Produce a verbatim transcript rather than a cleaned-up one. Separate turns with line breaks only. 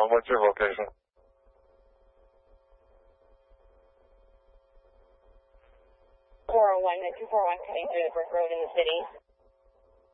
what's your location?
four oh one, two four one, cutting through the first road in the city.